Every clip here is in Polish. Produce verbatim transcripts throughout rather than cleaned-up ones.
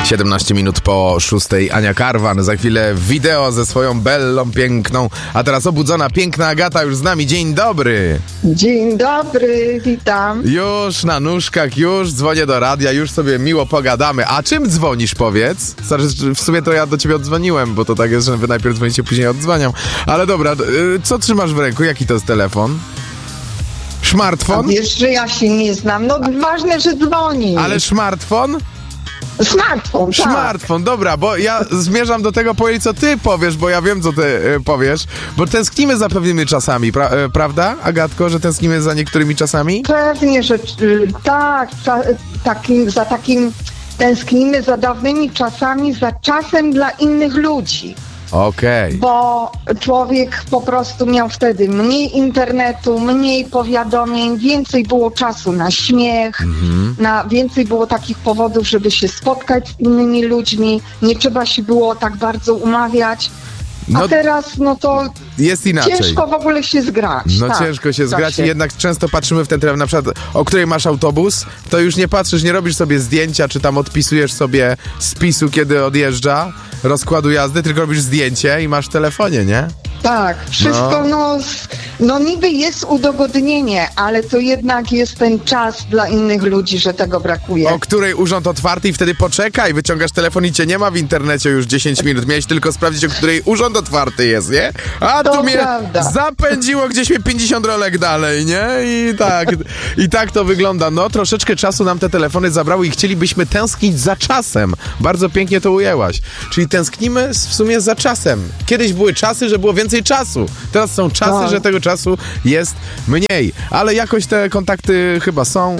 siedemnaście minut po szóstej. Ania Karwan, za chwilę wideo ze swoją Bellą piękną, a teraz obudzona piękna Agata już z nami. Dzień dobry. Dzień dobry, witam. Już na nóżkach, już dzwonię do radia, już sobie miło pogadamy. A czym dzwonisz, powiedz? W sumie to ja do ciebie oddzwoniłem, bo to tak jest, że wy najpierw dzwonicie, później oddzwaniam. Ale dobra, co trzymasz w ręku? Jaki to jest telefon? Smartfon? A wiesz, że ja się nie znam. No ważne, że dzwoni. Ale smartfon? Smartfon, tak. Smartfon, dobra, bo ja zmierzam do tego, powiedz, co ty powiesz, bo ja wiem, co ty y, powiesz, bo tęsknimy za pewnymi czasami, pra, y, prawda, Agatko, że tęsknimy za niektórymi czasami? Pewnie, że y, tak, za takim, za takim tęsknimy za dawnymi czasami, za czasem dla innych ludzi. Okej. Okay. Bo człowiek po prostu miał wtedy mniej internetu, mniej powiadomień, więcej było czasu na śmiech, mhm. na więcej było takich powodów, żeby się spotkać z innymi ludźmi, nie trzeba się było tak bardzo umawiać. A no, teraz, no to jest inaczej. Ciężko w ogóle się zgrać. No tak, ciężko się zgrać i jednak często patrzymy w ten telefon, na przykład o której masz autobus, to już nie patrzysz, nie robisz sobie zdjęcia, czy tam odpisujesz sobie spisu, kiedy odjeżdża, rozkładu jazdy, tylko robisz zdjęcie i masz w telefonie, nie? Tak, wszystko no. no, no niby jest udogodnienie, ale to jednak jest ten czas dla innych ludzi, że tego brakuje. O której urząd otwarty i wtedy poczekaj, wyciągasz telefon i cię nie ma w internecie już dziesięć minut, miałeś tylko sprawdzić, o której urząd otwarty jest, nie? A to tu mnie prawda. zapędziło gdzieś mnie pięćdziesiąt rolek dalej, nie? I tak, i tak to wygląda. No troszeczkę czasu nam te telefony zabrały i chcielibyśmy tęsknić za czasem. Bardzo pięknie to ujęłaś. Czyli tęsknimy w sumie za czasem. Kiedyś były czasy, że było więcej czasu. Teraz są czasy, no. że tego czasu jest mniej. Ale jakoś te kontakty chyba są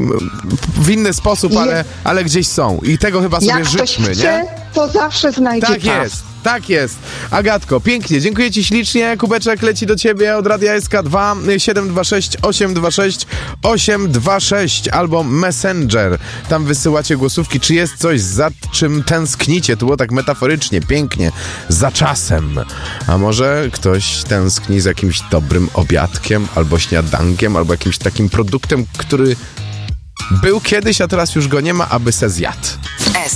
w inny sposób, Je... ale, ale gdzieś są. I tego chyba sobie Jak życzmy, ktoś chce, nie? To zawsze znajdzie tak czas. Jest. Tak jest. Agatko, pięknie. Dziękuję ci ślicznie. Kubeczek leci do ciebie od Radia S K dwa siedem dwa sześć osiem dwa sześć osiem dwa sześć albo Messenger. Tam wysyłacie głosówki. Czy jest coś, za czym tęsknicie? To było tak metaforycznie, pięknie. Za czasem. A może ktoś tęskni za jakimś dobrym obiadkiem, albo śniadankiem, albo jakimś takim produktem, który był kiedyś, a teraz już go nie ma, aby se zjadł.